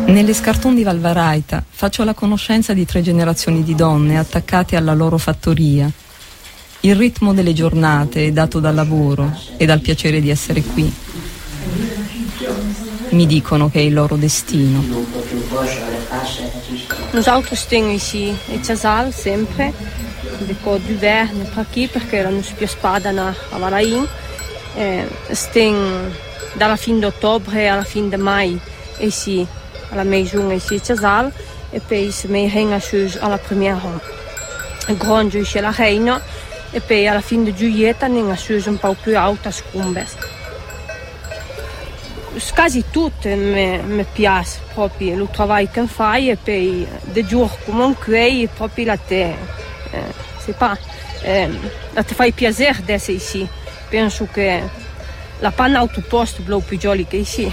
Nelle Scarton di Valvaraita faccio la conoscenza di 3 generazioni di donne attaccate alla loro fattoria. Il ritmo delle giornate è dato dal lavoro e dal piacere di essere qui. Mi dicono che è il loro destino. Nosaltres stiamo ici a Casal sempre, deco d'hiverno per qui perché la nostra spada a Varain. Stiamo dalla fine d'ottobre alla fine di mai ici alla maison ici a Casal e poi se mi hänga alla prima grande ici alla reina e poi alla fine di giugno andiamo un po' più alta scumbes. Quasi tutte mi piace proprio il lavoro che fai e poi di giorno comunque proprio la te fai piacere di essere ici. Penso che la panna autoposto è più jolly che ici.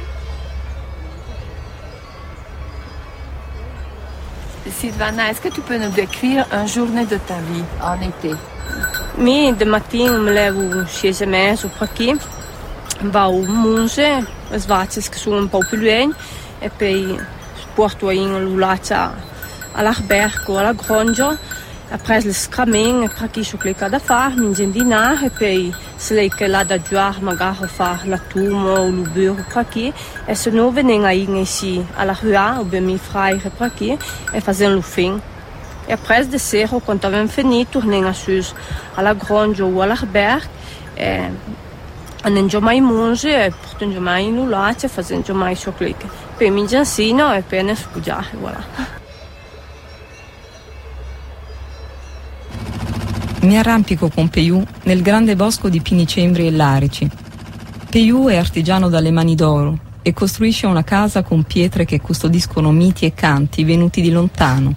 Sylvana, est-ce que tu peux nous décrire une journée de ta vie en été? Mi de mattina mi levo 6:30 per qui, vado a Monse, svacce che sono un po' più lunghe e poi porto in l'ulaccia all'albergo, alla grongia, après le scramin e per chi so che da fare, mi ingendinare e poi se lei che là da già magari fare la tumo o il burro per qui e se no vengono ici alla rua o per mi frare per qui e fanno il fin. E après de sera, quando abbiamo finito, torniamo alla grongia o all'albergo e andiamo mai a mangiare e portiamo mai in l'ulaccia e facciamo mai cioccolata. Poi mi insino e poi ne spugiare, voilà. Mi arrampico con Peiù nel grande bosco di pinicembri e larici. Peiù è artigiano dalle mani d'oro e costruisce una casa con pietre che custodiscono miti e canti venuti di lontano.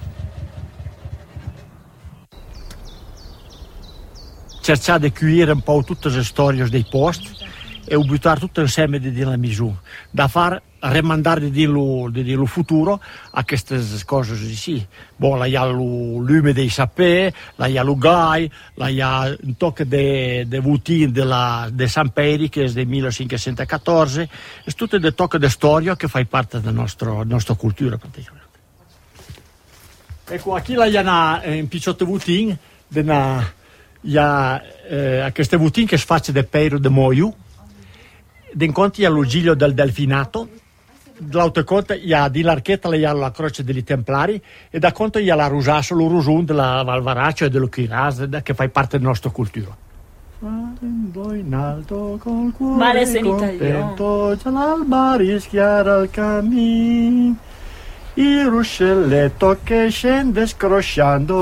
Cercare di cuire un po' tutte le storie dei posti e buttare tutto insieme nella misura, da far rimandare di lo futuro a queste cose sì. Bon, là ha il lume dei sapè, là ha il gai, là ha un tocco di voutine di San Peri che è del 1514, è tutto il tocco di storia che fa parte della nostra cultura praticamente. Ecco, qui là ha un piccolo voutine, a queste voutine che si fa del Pero de Moiu, d'incontri allo Giglio del Delfinato, dall'altro conto hi ha di l'archetta la croce degli Templari e da conto hi ha la Rusasso, lo Rusun della Valvaraccio e dello Chiras che fa parte della nostra cultura. In alto col cuore contento, già l'alba rischiara il cammin, il ruscelletto che scende scrosciando